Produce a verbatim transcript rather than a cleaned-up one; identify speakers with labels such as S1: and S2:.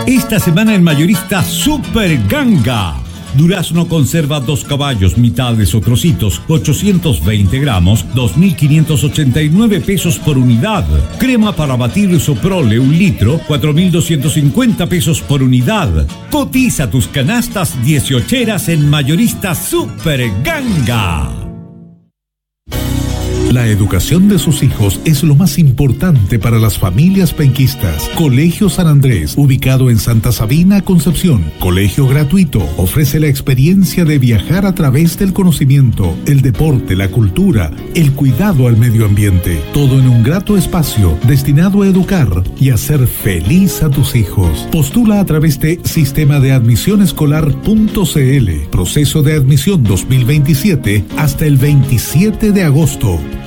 S1: Esta semana en Mayorista Super Ganga. Durazno conserva dos caballos, mitades o trocitos, ochocientos veinte gramos, dos mil quinientos ochenta y nueve pesos por unidad. Crema para batir Soprole, un litro, cuatro mil doscientos cincuenta pesos por unidad. Cotiza tus canastas dieciocheras en Mayorista Super Ganga.
S2: La educación de sus hijos es lo más importante para las familias penquistas. Colegio San Andrés, ubicado en Santa Sabina, Concepción. Colegio gratuito, ofrece la experiencia de viajar a través del conocimiento, el deporte, la cultura, el cuidado al medio ambiente. Todo en un grato espacio destinado a educar y hacer feliz a tus hijos. Postula a través de sistema de admisión escolar punto c l. Proceso de admisión dos mil veintisiete hasta el veintisiete de agosto.